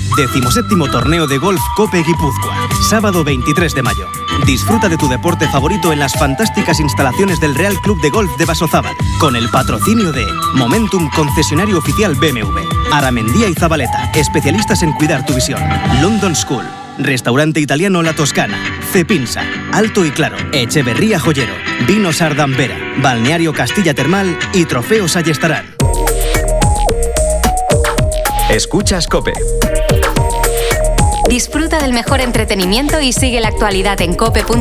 17º Torneo de Golf Cope Guipúzcoa. Sábado 23 de mayo. Disfruta de tu deporte favorito en las fantásticas instalaciones del Real Club de Golf de Basozábal, con el patrocinio de Momentum, concesionario oficial BMW, Aramendía y Zabaleta, especialistas en cuidar tu visión, London School, Restaurante Italiano La Toscana, Cepinsa, Alto y Claro, Echeverría Joyero, Vinos Ardambera, Balneario Castilla Termal y Trofeos Ayestarán. Escuchas COPE. Disfruta del mejor entretenimiento y sigue la actualidad en cope.es.